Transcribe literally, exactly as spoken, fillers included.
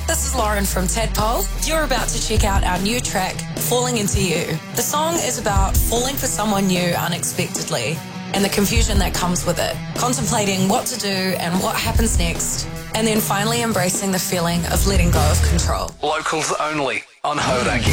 this is Lauren from Tadpole. You're about to check out our new track, Falling Into You. The song is about falling for someone new unexpectedly and the confusion that comes with it, contemplating what to do and what happens next, and then finally embracing the feeling of letting go of control. Locals only on Hauraki.